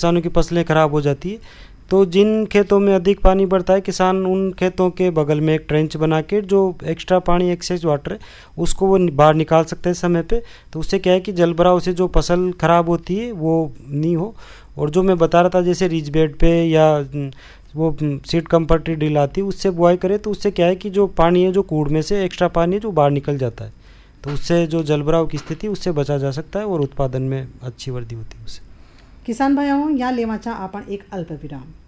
किसानों की फसलें खराब हो जाती है। तो जिन खेतों में अधिक पानी बढ़ता है, किसान उन खेतों के बगल में एक ट्रेंच बना के जो एक्स्ट्रा पानी, एक्सेस वाटर है, उसको वो बाहर निकाल सकते हैं समय पे। तो उससे क्या है कि जलभराव से जो फसल खराब होती है वो नहीं हो। और जो मैं बता रहा था जैसे रिज बेड पे या वो सीड कंफर्टी ड्रिल आती है, उससे बुआई करे तो उससे क्या है कि जो पानी है, जो कूड़ में से एक्स्ट्रा पानी है जो बाहर निकल जाता है, तो उससे जो जलभराव की स्थिति उससे बचा जा सकता है और उत्पादन में अच्छी वृद्धि होती है उससे। किसान भाइयों, यहाँ लेवाचा आपण एक अल्प विराम।